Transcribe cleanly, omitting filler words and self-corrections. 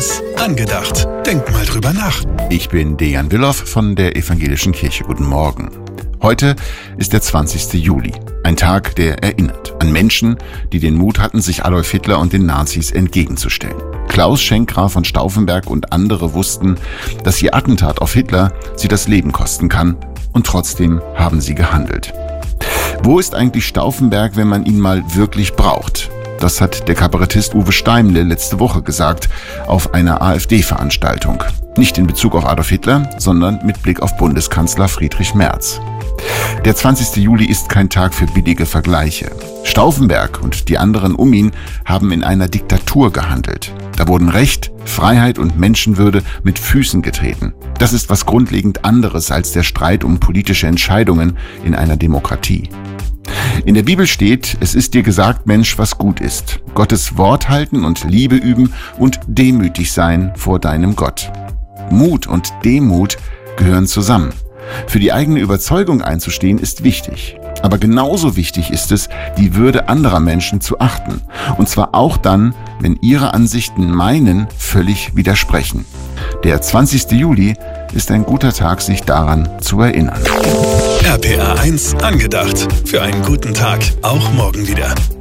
1 angedacht. Denk mal drüber nach. Ich bin Dejan Willoff von der Evangelischen Kirche. Guten Morgen. Heute ist der 20. Juli. Ein Tag, der erinnert an Menschen, die den Mut hatten, sich Adolf Hitler und den Nazis entgegenzustellen. Klaus Schenkgraf von Stauffenberg und andere wussten, dass ihr Attentat auf Hitler sie das Leben kosten kann, und trotzdem haben sie gehandelt. Wo ist eigentlich Stauffenberg, wenn man ihn mal wirklich braucht? Das hat der Kabarettist Uwe Steimle letzte Woche gesagt auf einer AfD-Veranstaltung. Nicht in Bezug auf Adolf Hitler, sondern mit Blick auf Bundeskanzler Friedrich Merz. Der 20. Juli ist kein Tag für billige Vergleiche. Stauffenberg und die anderen um ihn haben in einer Diktatur gehandelt. Da wurden Recht, Freiheit und Menschenwürde mit Füßen getreten. Das ist was grundlegend anderes als der Streit um politische Entscheidungen in einer Demokratie. In der Bibel steht, es ist dir gesagt, Mensch, was gut ist. Gottes Wort halten und Liebe üben und demütig sein vor deinem Gott. Mut und Demut gehören zusammen. Für die eigene Überzeugung einzustehen ist wichtig. Aber genauso wichtig ist es, die Würde anderer Menschen zu achten. Und zwar auch dann, wenn ihre Ansichten meinen völlig widersprechen. Der 20. Juli ist ein guter Tag, sich daran zu erinnern. RPA 1 angedacht. Für einen guten Tag, auch morgen wieder.